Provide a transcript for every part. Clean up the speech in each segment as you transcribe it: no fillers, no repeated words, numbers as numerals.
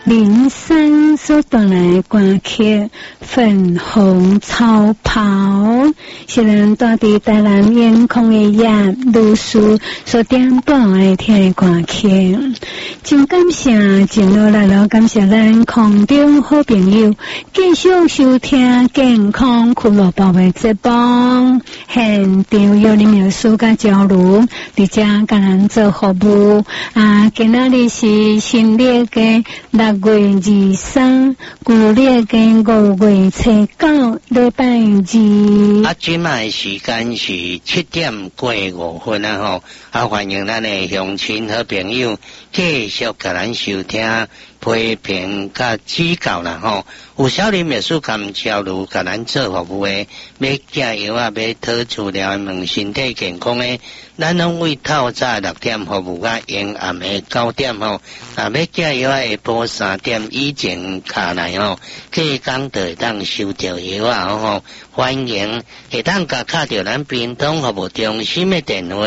林山所带来歌曲粉红超跑，是咱大地台南烟空的夜露苏所点播爱听的歌曲。真感谢，真落来了，感谢咱空中好朋友继续收听健康俱乐部的节目，现场有你们暑假交流，伫遮甲咱做服务。今仔日是新历的6月23，旧历的5月初9，礼拜二。 今麦时间是7点过5分啊吼！欢迎咱的乡亲好朋友继续甲咱收听批评甲指教啦吼。有少年秘书甲交流，甲咱做服务的，要寄药啊，要讨资料问身体健康的，咱拢为透早6点服务啊，阴暗的9点吼。要寄药啊，下晡3点以前下来吼，过工就会当收到药啊吼。欢迎会当甲敲到咱屏东服务中心的电话。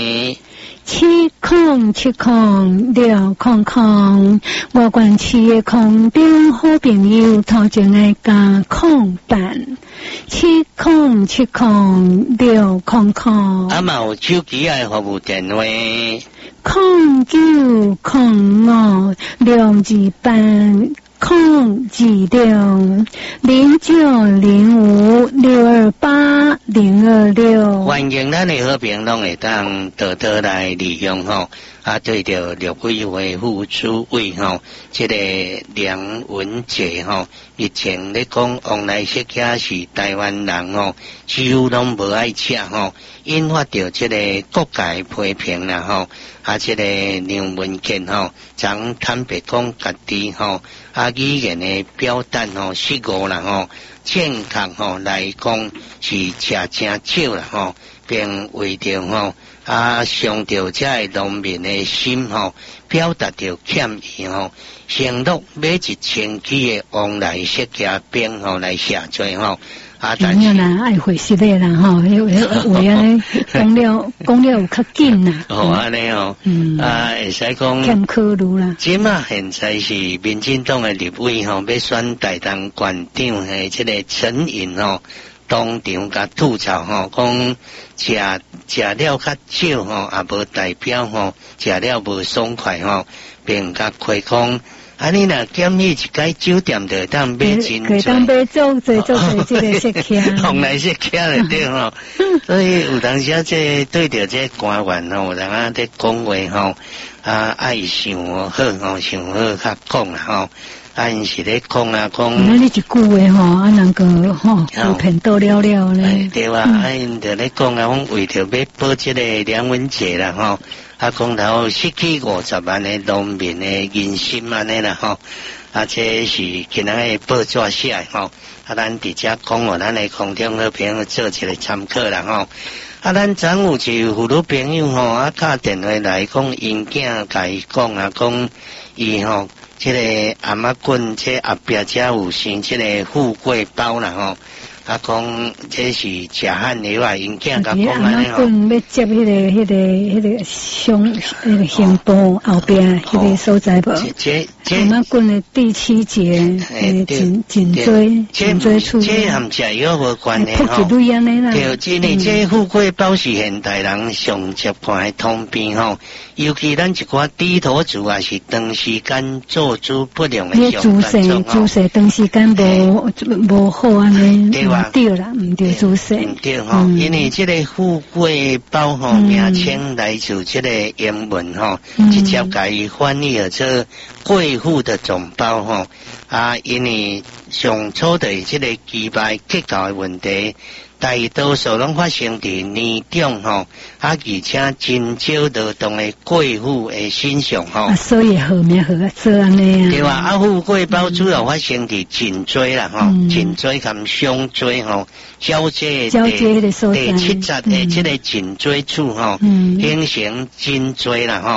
7070600，外关区的空中好朋友头前来加空版7070600。 嘛有手机的服务电话 0925062826。 欢迎咱的好朋友拢会当多多来利用吼。对着陆委会副主委吼，这个梁文杰吼，以前咧讲往来设计是台湾人吼，几乎拢无爱吃吼，引发着这个各界批评啦吼。这个梁文杰吼，曾坦白讲家己吼，语言的表达吼失误啦吼，正确吼来讲是吃真少啦吼，并为着吼。伤着这个农民的心吼，表达着歉意吼，承诺买1000支的往来设计兵吼来下罪吼。 但是啦，爱回事的啦吼，为安尼讲了有较紧啦。 安尼会使讲欠考虑啦。 即嘛现在是民进党的立委吼，要选台东县长的这个陈颖吼。当场甲吐槽吼，讲食了较少吼，也无代表吼食了无爽快吼，并甲开讲，你若减去一间酒店就当买真多， 当买做这个设计， 往来设计了对吼。所以有当时这对着这官员吼，人在讲话吼，爱想好吼，想好较讲啦吼。因是咧讲讲， 那你一句话吼，人个吼骗到了咧。 对啊，因就咧讲讲为着要保这个梁文杰啦吼，讲头失去50万的农民的人心安尼啦吼，这是今仔日报纸写吼，咱直接讲咱的空中好朋友做一个参考啦吼。咱昨有一妇女朋友吼，打电话来讲，因囝甲伊讲讲伊吼。这个阿妈棍，这后壁才有生这个富贵包啦吼，讲这是吃汉的话，因囝甲讲安尼吼。 阿妈棍要接迄个胸部后壁迄个所在无？阿妈棍的第7节颈椎处。 这含食药无关的吼。 对，这富贵包是现代人上接看的通病吼。尤其咱一寡低头族啊，是长时间做主不良的上班姿势长时间无好安尼，对啦，唔对姿势， 唔对吼。因为这个富贵包吼名称来自这个英文吼，直接甲伊翻译做贵妇的总包吼。因为上初的这个击败结构的问题。大多数拢发生伫年长吼，而且真少劳动的贵妇的身上吼。 所以好命好做安尼啊。 对啊，富贵包主要发生伫颈椎啦吼，颈椎含胸椎吼，交接的所在，第70的这个颈椎处吼，形成颈椎啦吼。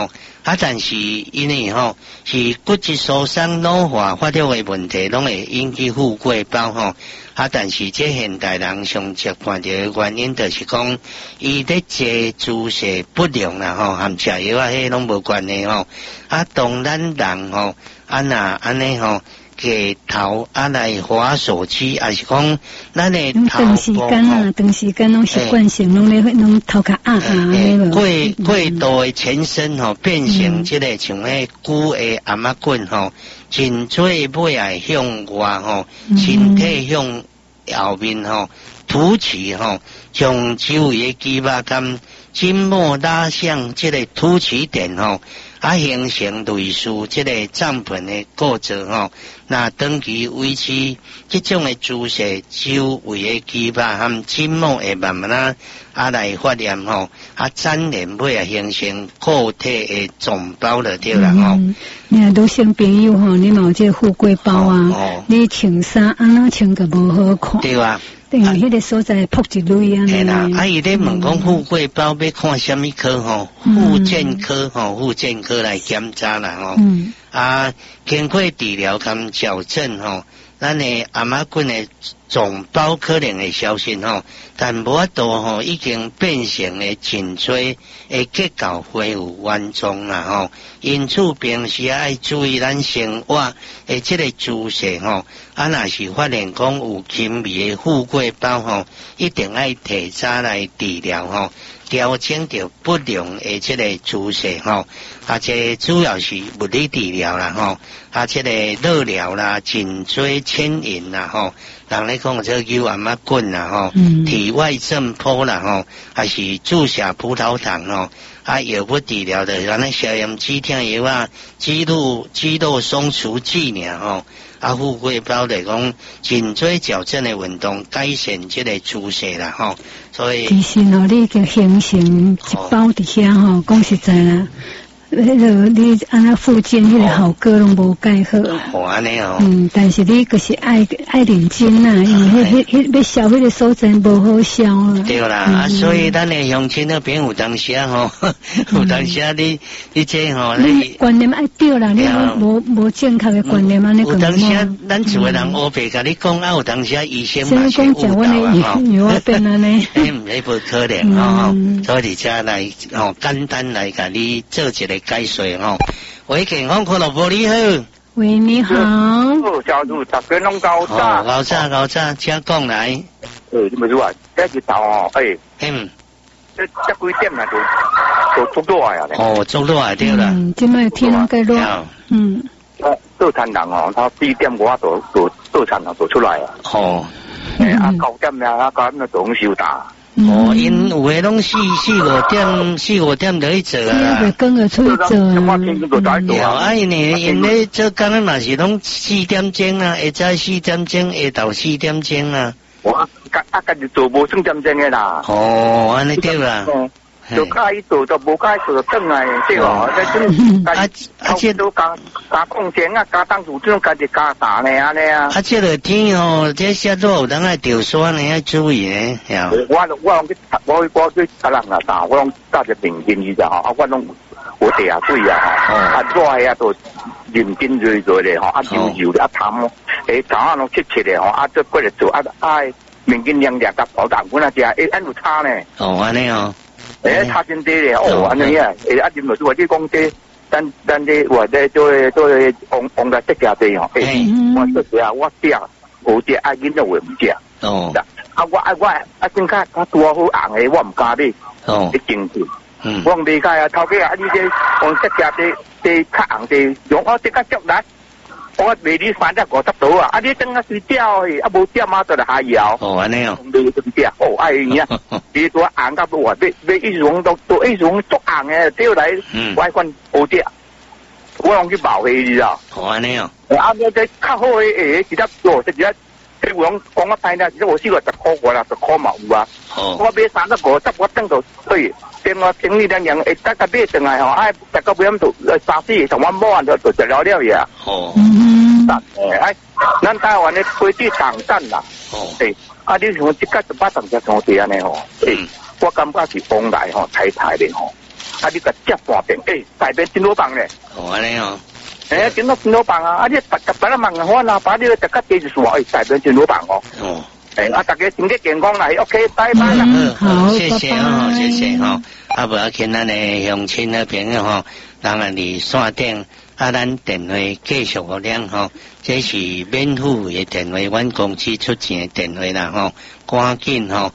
但是因为是骨质疏松老化发生的问题，拢会引起富贵包但是这现代人上接看到的原因，就是讲伊咧坐姿势不良啦含食药迄拢无关系当咱人若安尼低头来滑手机，还是讲咱的头部长时间拢习惯性拢头壳过度的前身变成这个像迄旧的阿妈棍颈椎尾来向外身体向后面凸起将周围的肌肉跟筋膜拉向这个凸起点形成类似这个帐篷的构造那长期维持这种的姿势，周围的肌肉和筋膜会慢慢来发炎粘连尾形成固体的肿包就对啦你若女性朋友你有这富贵包你穿衫安怎穿个无好看， 对啊。 等于迄个所在扑一类啊！ 系啦，伊咧问讲富贵包要看什么科复健科复健科来检查啦经过治疗跟矫正咱的阿妈棍的肿包可能会消失但无法度已经变成的颈椎的结构恢复完整啦因此平时爱注意咱生活的这个姿势若是发现讲有轻微的富贵包一定爱提早来治疗调整到不良的这个姿势这主要是物理治疗啦这个热疗啦、颈椎牵引啦人咧讲这叫阿妈棍啦体外震波啦还是注射葡萄糖药物治疗的咱咧消炎止痛药肌肉松弛剂富贵包来讲颈椎矫正的运动改善这个姿势啦所以其实你已经形成一包伫遐讲实在啦你安那附近迄个校歌拢无介好安尼但是你就是爱认真因为迄要消迄个所在无好消对啦所以咱的乡亲那边有当时有当时你这你观念爱对啦，你无正确的观念有当时咱厝的人乌白甲你讲有当时医生嘛是误导药变安尼迄不可能所以遮来简单来甲你做一个解说喂，健康俱乐部你好。 喂，你好。 小组大家拢高炸。 高炸，请讲来。 没错啊，这日头这几点啊？都做热啊做热对啦。 今麦天拢该热。 做餐人他4点我都做餐就出来啊。9点9点就拢收打。 因有诶拢4、5點就去做啊。 4更就出去做因咧做工咧嘛是拢4點鐘下晝4點鐘，下晝4點鐘啊。 我家己做無算點鐘嘅啦。 安尼對啦。 就介意做就無介意做就轉來，對喎。這都加空間加當主這種家己加大呢安尼啊。 這個天這些都有當愛掉酸呢，要注意呢。 我去打人啦，打我攏搭隻平肩去咋我攏有地下水熱都認真做咧油咧淡早攏切咧做過來做明天兩日夾保淡管食安有差呢。 安尼差真啲咧，安尼啊，點落做啲講啲，但啲或者都往來食家啲我食我食，有啲囡仔會唔食。我正卡多好硬嘅，我唔加啲，啲正字。我唔理解頭家你啲往食家啲較硬啲，用即刻捉嚟。我未啲飯得50度你等下睡覺冇點就嚟下搖。 安尼你都唔知你ตัวอ่างกับตัวไปอีสูงตัวอีสูง捉硬嘅，屌你歪棍好啲我用去爆氣你啊。 安尼你較好嘅其他做即係你講一睇咧，其實我試過10塊啦，10塊嘛有啊。我買30個，我等到對，等我整呢兩樣得個買定係大家唔做30同我摸就食了嘢。咱台灣嘅飛機上陣啦。你從即刻就把同隻同地安尼我感覺是往來太太咧啊，你个接半遍，大便真好棒咧。 哦，安尼哦。 真好棒啊！啊，你大家问我啦，把你大家记住说，大便真好棒哦。哦。大家身体健康啦 ，OK， 拜拜啦。 好，谢谢哦，谢谢哈。啊，不要紧，咱的乡亲的朋友哈，当然你线顶。啊，咱电话继续互亮吼，这是免付的电话，阮公司出钱的电话啦吼，赶紧吼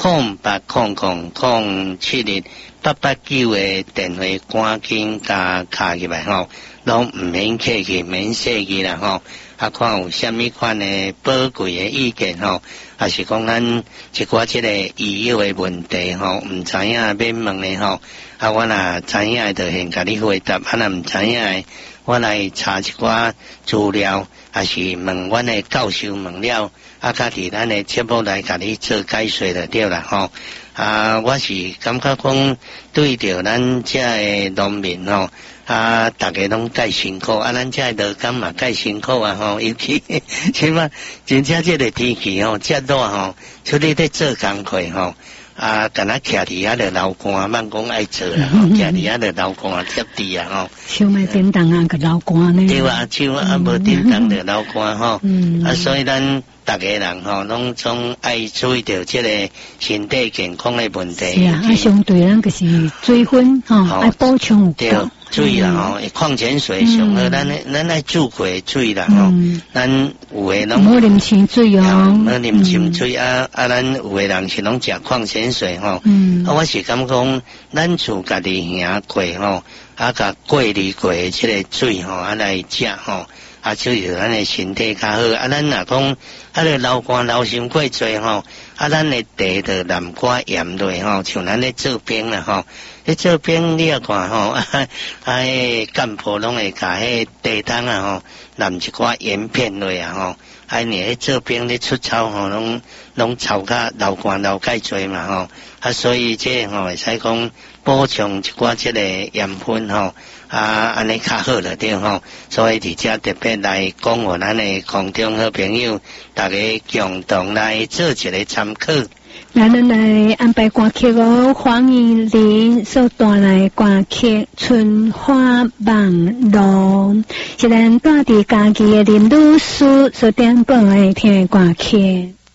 ，0800071889的电话赶紧加卡入来吼，拢唔免客气，免客气啦吼。啊，看有啥物款的宝贵的意见吼，还是讲咱一寡这个医药的问题吼，唔知影免问的吼，啊，我若知影就先甲你回答，啊，若唔知影的。我来查一寡资料，还是问阮的教授问了，啊，家己咱的节目来甲你做解说就对啦吼。啊，我是感觉讲对着咱这的农民吼，啊，大家拢介辛苦，啊，咱这的劳工嘛介辛苦啊吼，尤其起码真正这个天气吼，这热吼，出去在做工课吼。啊，敢若徛伫遐就流汗，慢讲爱做啦，徛伫遐就流汗贴地啊吼。 手卖叮当啊，个流汗呢？ 对啊，手啊无叮当就流汗吼。啊，所以咱大家人吼，拢总爱注意到这个身体健康的问题。 是啊，啊，相对咱就是水分吼，爱补充有够。 水啦吼，矿泉水上好，咱爱煮过水啦吼，咱有诶拢无啉清水哦， 无啉清水啊，咱有诶人是拢食矿泉水吼，啊，我是感讲咱厝家己行过吼，啊，甲过滤过即个水吼，啊来食吼，啊，就是咱诶身体较好，啊，咱若讲啊，咧流汗流伤过侪吼，啊，咱诶地就南瓜盐类吼，像咱咧做冰啦吼。你做冰你也看吼，干婆拢会甲迄地汤啊吼，淋一寡盐片类啊吼，你迄做冰你出草吼，拢草甲流汗流介侪嘛吼，啊所以这吼会使讲补充一寡这个盐分吼，安尼较好了对吼，所以伫遮特别来讲互咱的空中好朋友，大家共同来做一个参考。 咱来安排歌曲哦，黄义玲所带来歌曲《春花梦露》，是咱带伫家己的林女士所点播的听歌曲。